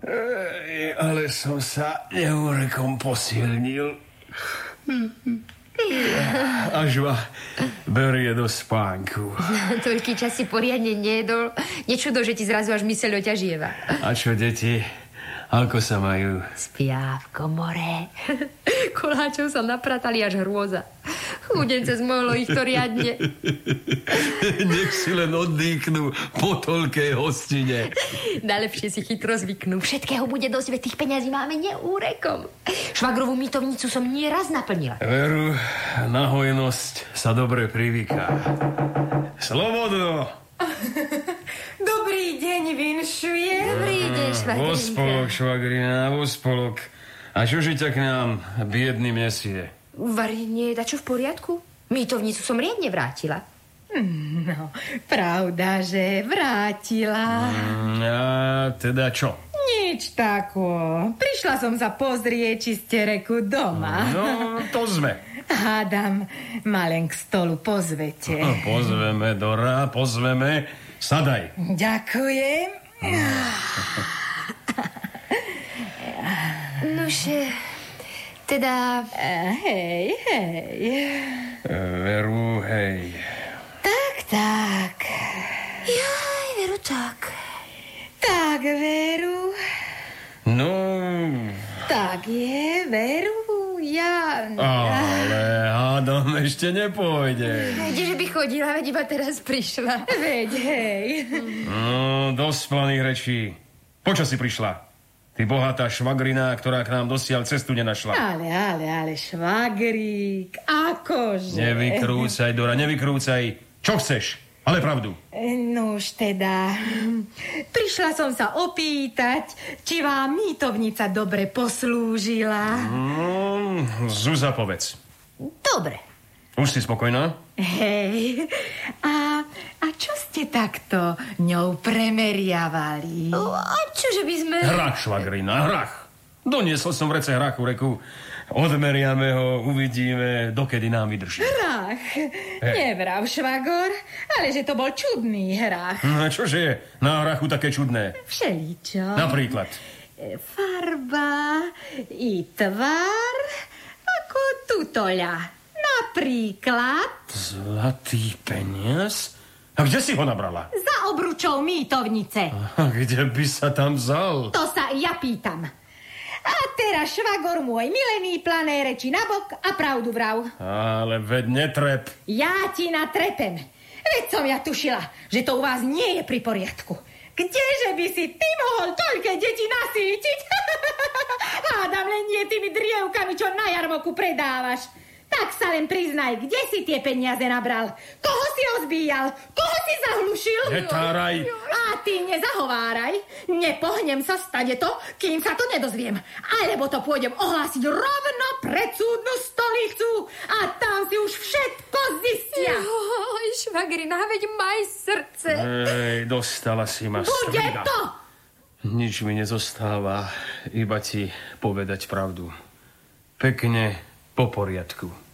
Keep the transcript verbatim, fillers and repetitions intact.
Ej, ale som sa neúrekom posilnil. Až ma berie do spánku. Toľký čas si poriadne nejedol. Nečudo, že ti zrazu až myseľ oťažieva. A čo, deti? Ako sa majú? Spia v komore. Koláčov sa napratali až hrôza. Chudence, zmohlo ich to riadne. Nech si len oddychnú po toľkej hostine. Najlepšie si chytro zvyknú. Všetkého bude dosť, veď tých peňazí máme neúrekom. Švagrovú mytovnicu som nieraz naplnila. Veru, na hojnosť sa dobre privyká. Slobodno! Dobrý deň, vinšuje. Dobrý deň, švagrinka. Vospolok, švagrina, vospolok. A čože ťa k nám biedný nesie? Varenie, dačo v poriadku? Mytovnicu som riadne vrátila. No, pravda, že vrátila. Mm, a teda čo? Nič tako. Prišla som sa pozrieť, či ste reku doma. No, to sme. Hádam, ma len k stolu pozvete. No, pozveme, Dora, pozveme. Sadaj. Ďakujem. Nože, teda... Uh, hej, hej. Veru, hej. Tak, tak. Jaj, veru tak. Tak, veru. No... Tak je, veru, ja... Ale hádam, ešte nepôjde. Kdeže by chodila, veď iba teraz prišla. Veď, hej. No, dosť planých rečí. Počo si prišla? Ty bohatá švagrina, ktorá k nám dosiaľ cestu nenašla. Ale, ale, ale, švagrík, akože... Nevykrúcaj, Dora, nevykrúcaj. Čo chceš? Ale pravdu. Nuž teda, prišla som sa opýtať, či vám mytovnica dobre poslúžila. Mm, Zuza, povedz. Dobre. Už si spokojná? Hej, a, a čo ste takto ňou premeriavali? O, a čože by sme... Hrach, švagrina, hrach. Doniesol som v rece hrachu, reku. Odmeriame ho, uvidíme, dokedy nám vydrží. Hrách? Nevrav, švagor, ale že to bol čudný hrách. No a čože je na hrachu také čudné? Všeličo. Napríklad? Farba i tvar ako tutoľa. Napríklad... Zlatý peniaz? A kde si ho nabrala? Za obručou mytovnice. A kde by sa tam vzal? To sa ja pýtam. A teraz, švagor môj, milený plané reči nabok a pravdu vrav. Ale veď netrep. Ja ti natrepem. Veď som ja tušila, že to u vás nie je pri poriadku. Kdeže by si ty mohol toľké deti nasýtiť? Hádam len nie tými drievkami, čo na jarmoku predávaš. Tak sa len priznaj, kde si tie peniaze nabral? Koho si ozbíjal? Koho si zahlušil? Netáraj. A ty nezahováraj. Nepohnem sa stade to, kým sa to nedozviem. Alebo to pôjdem ohlásiť rovno pred súdnu stolicu a tam si už všetko zistia. Joj, švagrina, veď maj srdce. Ej, dostala si ma Bude strida. to! Nič mi nezostáva, iba ti povedať pravdu. Pekne po poriadku.